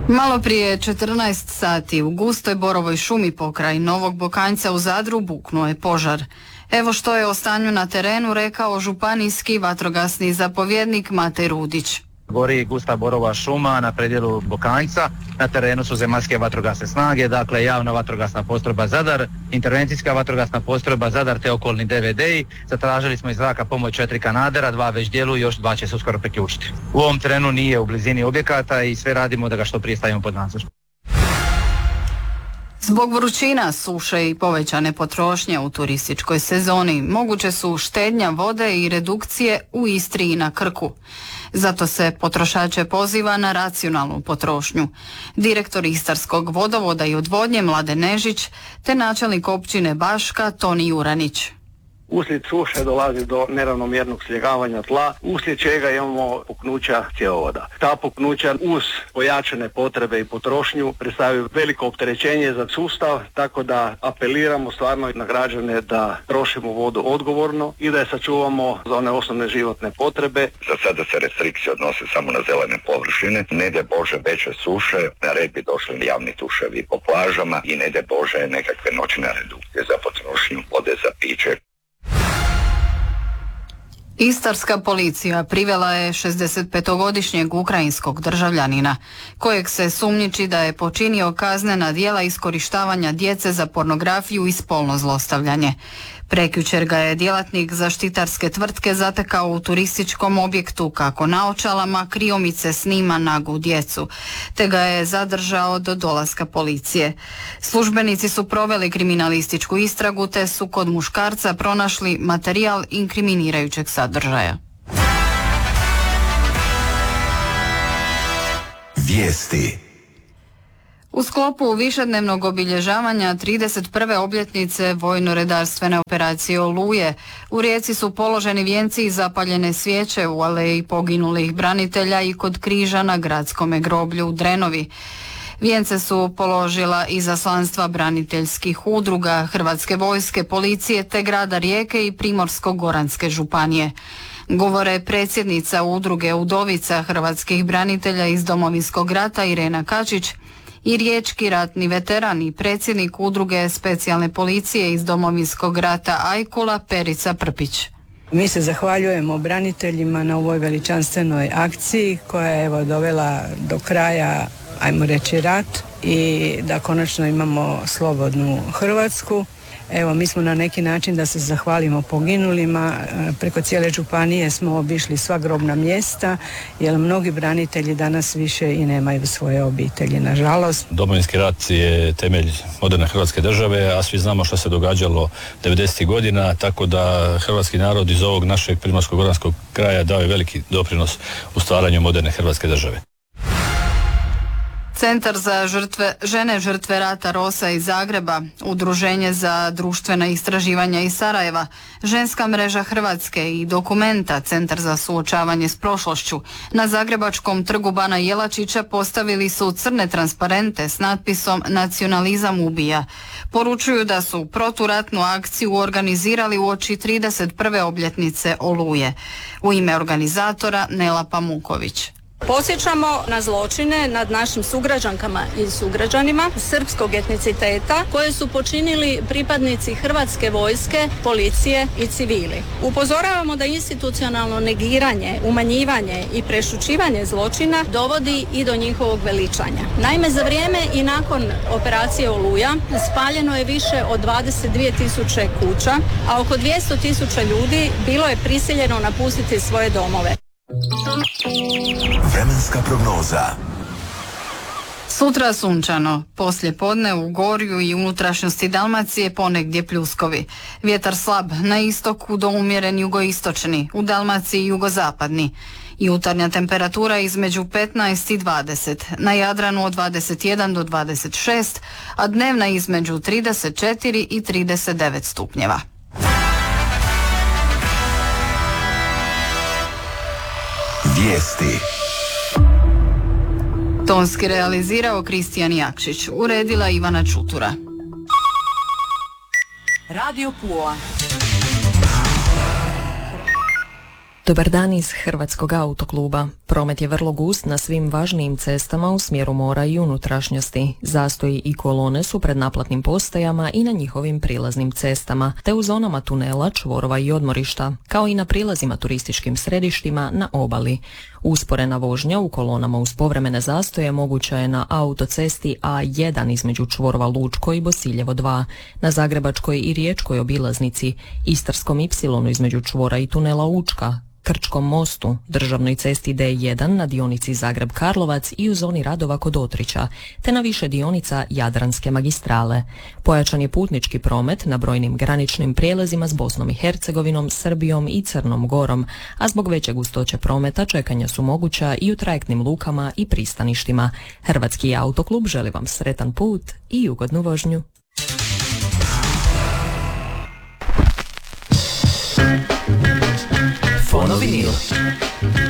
Malo prije 14 sati u gustoj borovoj šumi pokraj Novog Bokanjca u Zadru buknuo je požar. Evo što je o stanju na terenu rekao županijski vatrogasni zapovjednik Matej Rudić. Gori gusta borova šuma na predjelu Bokanjca, na terenu su zemaljske vatrogasne snage, dakle javna vatrogasna postrojba Zadar, intervencijska vatrogasna postrojba Zadar te okolni DVD-i. Zatražili smo iz zraka pomoć 4 kanadera, 2 već djeluju, još 2 će se uskoro priključiti. U ovom trenu nije u blizini objekata i sve radimo da ga što prije stavimo pod nadzor. Zbog vrućina, suše i povećane potrošnje u turističkoj sezoni moguće su štednja vode i redukcije u Istri i na Krku. Zato se potrošače poziva na racionalnu potrošnju. Direktor Istarskog vodovoda i odvodnje Mladen Nežić te načelnik općine Baška Toni Juranić. Uslijed suše dolazi do neravnomjernog sljegavanja tla, uslijed čega imamo puknuća cjevovoda. Ta puknuća uz pojačane potrebe i potrošnju predstavljaju veliko opterećenje za sustav, tako da apeliramo stvarno na građane da trošimo vodu odgovorno i da je sačuvamo za one osnovne životne potrebe. Za sada se restrikcije odnose samo na zelene površine, ne daj Bože veće suše, na red bi došli javni tuševi po plažama i ne daj Bože nekakve noćne redukcije za potrošnju vode za piće. Istarska policija privela je 65-godišnjeg ukrajinskog državljanina, kojeg se sumnjiči da je počinio kaznena djela iskorištavanja djece za pornografiju i spolno zlostavljanje. Prekjučer ga je djelatnik zaštitarske tvrtke zatekao u turističkom objektu kako naočalama kriomice snima nagu djecu, te ga je zadržao do dolaska policije. Službenici su proveli kriminalističku istragu te su kod muškarca pronašli materijal inkriminirajućeg sadržaja. Vijesti. U sklopu višednevnog obilježavanja 31. obljetnice vojno-redarstvene operacije Oluje u Rijeci su položeni vijenci i zapaljene svijeće u aleji poginulih branitelja i kod križa na gradskome groblju u Drenovi. Vijence su položila izaslanstva braniteljskih udruga, Hrvatske vojske, policije te grada Rijeke i Primorsko-goranske županije. Govore predsjednica udruge Udovica hrvatskih branitelja iz Domovinskog rata Irena Kačić i riječki ratni veteran i predsjednik udruge specijalne policije iz Domovinskog rata Ajkula Perica Prpić. Mi se zahvaljujemo braniteljima na ovoj veličanstvenoj akciji koja je dovela do kraja, ajmo reći, rat i da konačno imamo slobodnu Hrvatsku. Evo, mi smo na neki način da se zahvalimo poginulima. Preko cijele županije smo obišli sva grobna mjesta, jer mnogi branitelji danas više i nemaju svoje obitelji, nažalost. Domovinski rat je temelj moderne Hrvatske države, a svi znamo što se događalo 90. godina, tako da hrvatski narod iz ovog našeg Primorsko-goranskog kraja dao je veliki doprinos u stvaranju moderne Hrvatske države. Centar za žene žrtve rata Rosa iz Zagreba, Udruženje za društvena istraživanja iz Sarajeva, Ženska mreža Hrvatske i Dokumenta, Centar za suočavanje s prošlošću, na Zagrebačkom trgu Bana Jelačića postavili su crne transparente s natpisom Nacionalizam ubija. Poručuju da su proturatnu akciju organizirali uoči 31. obljetnice Oluje. U ime organizatora Nela Pamuković. Podsjećamo na zločine nad našim sugrađankama i sugrađanima srpskog etniciteta koje su počinili pripadnici Hrvatske vojske, policije i civili. Upozoravamo da institucionalno negiranje, umanjivanje i prešućivanje zločina dovodi i do njihovog veličanja. Naime, za vrijeme i nakon operacije Oluja spaljeno je više od 22.000 kuća, a oko 200.000 ljudi bilo je prisiljeno napustiti svoje domove. Vremenska prognoza. Sutra sunčano, poslije podne u Gorju i unutrašnjosti Dalmacije ponegdje pljuskovi. Vjetar slab, na istoku do umjeren jugoistočni, u Dalmaciji jugozapadni. Jutarnja temperatura između 15 i 20, na Jadranu od 21 do 26, a dnevna između 34 i 39 stupnjeva. Vijesti. Tonski realizirao Kristijan Jakšić, uredila Ivana Čutura. Radio Pula. Dobar dan iz Hrvatskog autokluba. Promet je vrlo gust na svim važnijim cestama u smjeru mora i unutrašnjosti. Zastoji i kolone su pred naplatnim postajama i na njihovim prilaznim cestama, te u zonama tunela, čvorova i odmorišta, kao i na prilazima turističkim središtima na obali. Usporena vožnja u kolonama uz povremene zastoje moguća je na autocesti A1 između čvorova Lučko i Bosiljevo 2, na Zagrebačkoj i Riječkoj obilaznici, Istarskom Y između čvora i tunela Učka, Krčkom mostu, državnoj cesti D1 na dionici Zagreb-Karlovac i u zoni radova kod Otrića, te na više dionica Jadranske magistrale. Pojačan je putnički promet na brojnim graničnim prijelazima s Bosnom i Hercegovinom, Srbijom i Crnom Gorom, a zbog veće gustoće prometa čekanja su moguća i u trajektnim lukama i pristaništima. Hrvatski autoklub želi vam sretan put i ugodnu vožnju. Fonovinil.